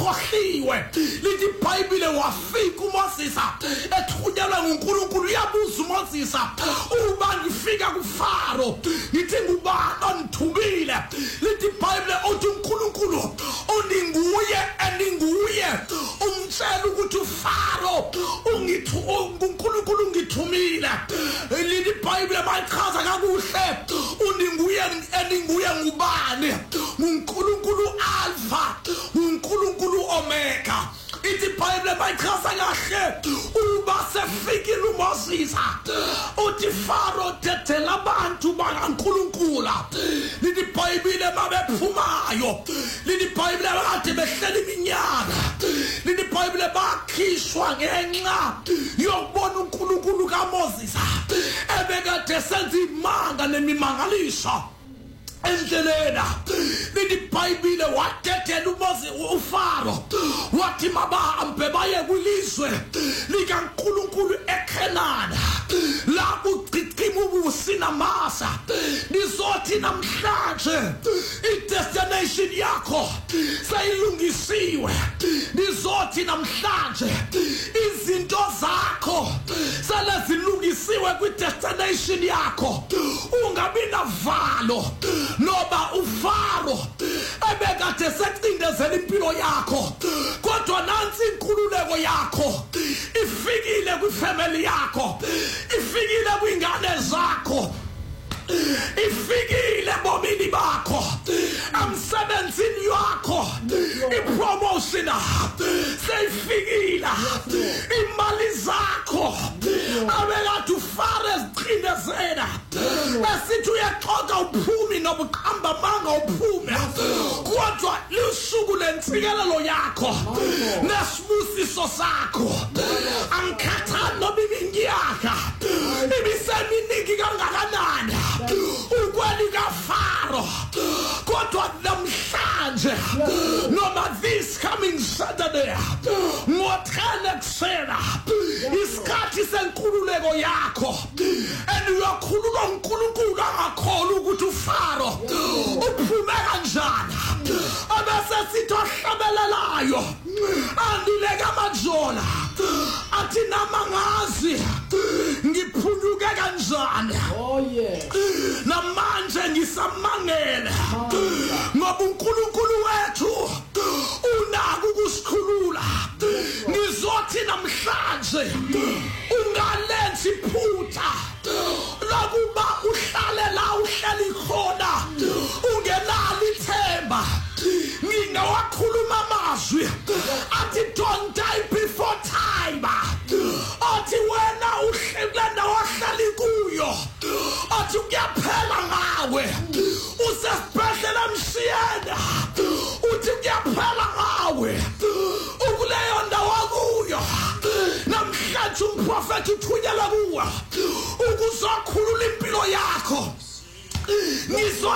ukhohliwe lithi iBhayibheli wafika uMoses ethunyelwa nguNkulunkulu yabuza uMoses uba ngifika kuFaro ngithi ngubani onithumile lithi iBhayibheli uthi uNkulunkulu uninguye eninguye umtshela ukuthi uFaro uNkulunkulu ngithumile lithi iBhayibheli bayichaza kakuhle uninguye eninguye ngubani uNkulunkulu Alpha uNkulunkulu Omega ithi iBhayibheli bayichaza kahle uba sefikile uMoses uthi Faro tethela abantu bakaNkulunkulu lithi iBhayibheli babephumayo lithi iBhayibheli bakade behleli iminyaka lithi iBhayibheli bakhishwa ngenxa yokubona uNkulunkulu kaMoses ebekade senza imanga nemimangaliso endlelena lithi iBhayibheli watethela uMoses uFaro wathi mabahambe baye kwilizwe likaNkulunkulu eKhanani lapho uChicima ubusi namasa nizothi namhlanje i-destination yakho sayilungisiwe nizothi namhlanje izinto zakho selezilungisiwe kwi-destination yakho ungabi navalo noba uFaro ebekade secindezela impilo yakho kodwa nansi inkululeko yakho ifikile kwifamily yakho ifikile kwingane zakho ifikile bomini bakho emsebenzini yakho ipromotion seyifikile imali zakho abekade uFaro ezicindezela esithi uyaxoxa uphumi nobuqamba manga uphume kodwa lusuku lentsikelelo yakho nesibusiso sakho angikhathali noba iminyaka ibiseminingi kangakanani ukweli kaFaro kodwa namhlanje noma this coming Saturday ngothele kusena isikhathi senkululeko yakho uyakhululwa uNkulunkulu angakholwa ukuthi uFaro uphume kanjani abese sithi ohlabelelayo andileka amajola athi namangazi ngiphunyuke kanjani namanje ngisamangele ngoba uNkulunkulu wethu unako ukusikhulula ngizothi namhlanje ungalenzi iphutha lokuba uhlale la uhleli khona ungenalo ithemba ngingawakhuluma amazwi athi don't die before time athi wena uhlelenda wahlali kuyo athi kuyaphela ngawe usesibhedlela mshiyena uthi kuyaphela ngawe ukuleyo ndawo kuyo namhlanje umprofeti uthunyelwa kuwe ukuzokhulula impilo yakho